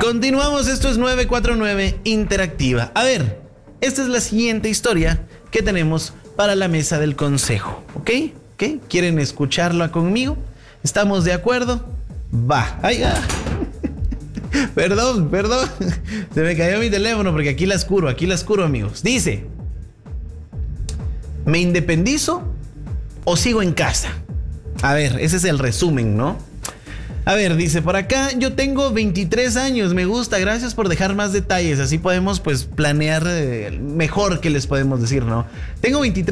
Continuamos, esto es 949 Interactiva. A ver, esta es la siguiente historia que tenemos para la mesa del consejo, ¿ok? ¿Ok? ¿Quieren escucharla conmigo? ¿Estamos de acuerdo? Va. Ay, ah. Perdón. Se me cayó mi teléfono porque aquí la oscuro, amigos. Dice: ¿me independizo o sigo en casa? A ver, ese es el resumen, ¿no? A ver, dice por acá: yo tengo 23 años, me gusta, gracias por dejar más detalles, así podemos pues planear mejor qué les podemos decir, ¿no? Tengo 23